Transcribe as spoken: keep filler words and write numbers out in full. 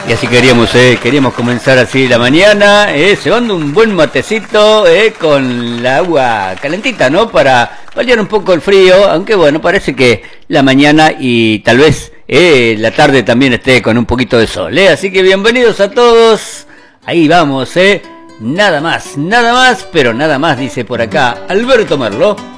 Y así queríamos, eh, queríamos comenzar así la mañana, eh, cebando un buen matecito, eh, con la agua calentita, ¿no? Para paliar un poco el frío, aunque bueno, parece que la mañana y tal vez eh, la tarde también esté con un poquito de sol, eh. Así que bienvenidos a todos, ahí vamos, eh. Nada más, nada más, pero nada más, dice por acá Alberto Merlo.